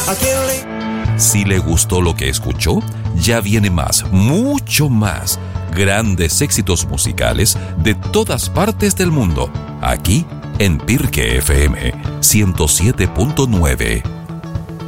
Si le gustó lo que escuchó, ya viene más, mucho más. Grandes éxitos musicales de todas partes del mundo, aquí en Pirque FM 107.9.